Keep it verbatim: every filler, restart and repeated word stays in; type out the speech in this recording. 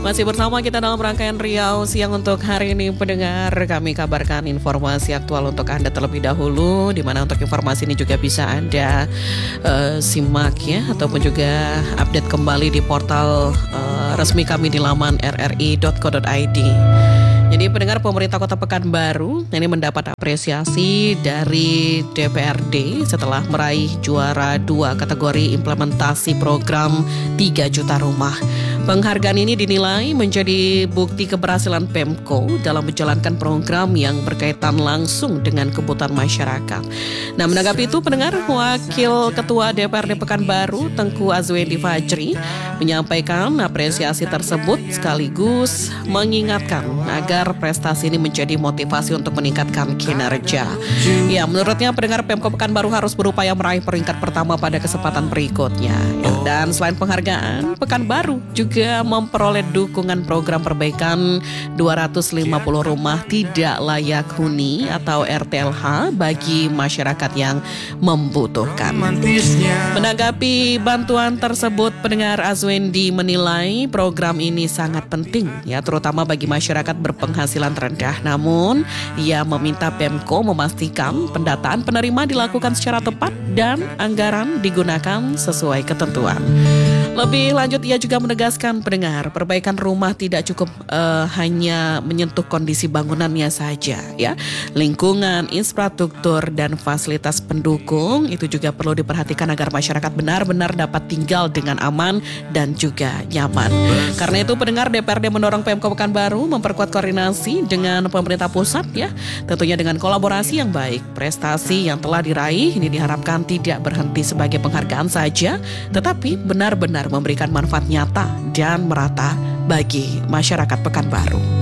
Masih bersama kita dalam rangkaian Riau Siang untuk hari ini pendengar. Kami kabarkan informasi aktual untuk Anda terlebih dahulu, di mana untuk informasi ini juga bisa Anda uh, simak ya, ataupun juga update kembali di portal uh, resmi kami di laman r r i dot co dot i d. Jadi pendengar, pemerintah Kota Pekanbaru ini mendapat apresiasi dari D P R D setelah meraih juara dua kategori implementasi program tiga juta rumah. Penghargaan ini dinilai menjadi bukti keberhasilan Pemko dalam menjalankan program yang berkaitan langsung dengan kebutuhan masyarakat. Nah, menanggapi itu pendengar, Wakil Ketua D P R D Pekanbaru Tengku Azwendi Fajri menyampaikan apresiasi tersebut sekaligus mengingatkan agar prestasi ini menjadi motivasi untuk meningkatkan kinerja. Ya, menurutnya pendengar, Pemko Pekanbaru harus berupaya meraih peringkat pertama pada kesempatan berikutnya. Ya, dan selain penghargaan, Pekanbaru juga memperoleh dukungan program perbaikan dua ratus lima puluh rumah tidak layak huni atau R T L H bagi masyarakat yang membutuhkan. Menanggapi bantuan tersebut, pendengar, Azwendi menilai program ini sangat penting ya, terutama bagi masyarakat berpenghasilan rendah. Namun, ia meminta Pemko memastikan pendataan penerima dilakukan secara tepat dan anggaran digunakan sesuai ketentuan. Lebih lanjut, ia juga menegaskan pendengar, perbaikan rumah tidak cukup uh, hanya menyentuh kondisi bangunannya saja ya. Lingkungan, infrastruktur, dan fasilitas pendukung itu juga perlu diperhatikan agar masyarakat benar-benar dapat tinggal dengan aman dan juga nyaman. Karena itu pendengar, D P R D mendorong Pemko Pekanbaru memperkuat koordinasi dengan pemerintah pusat ya, tentunya dengan kolaborasi yang baik. Prestasi yang telah diraih ini diharapkan tidak berhenti sebagai penghargaan saja, tetapi benar-benar memberikan manfaat nyata dan merata bagi masyarakat Pekanbaru.